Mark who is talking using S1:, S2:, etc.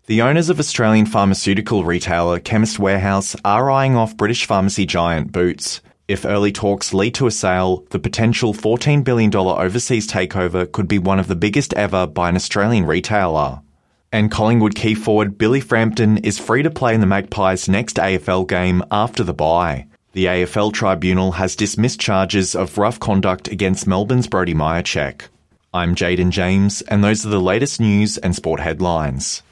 S1: The owners of Australian pharmaceutical retailer Chemist Warehouse are eyeing off British pharmacy giant Boots. If early talks lead to a sale, the potential $14 billion overseas takeover could be one of the biggest ever by an Australian retailer. And Collingwood key forward Billy Frampton is free to play in the Magpies' next AFL game after the bye. The AFL Tribunal has dismissed charges of rough conduct against Melbourne's Brodie Mihocek. I'm Jayden James, and those are the latest news and sport headlines.